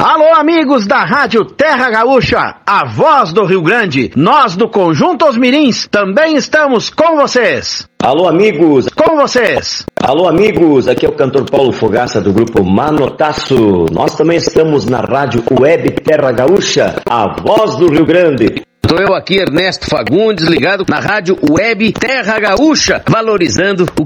Alô, amigos da Rádio Terra Gaúcha, a voz do Rio Grande. Nós do Conjunto Os Mirins também estamos com vocês. Alô, amigos. Com vocês. Alô, amigos. Aqui é o cantor Paulo Fogaça do grupo Manotaço. Nós também estamos na Rádio Web Terra Gaúcha, a voz do Rio Grande. Estou eu aqui, Ernesto Fagundes, ligado na Rádio Web Terra Gaúcha, valorizando o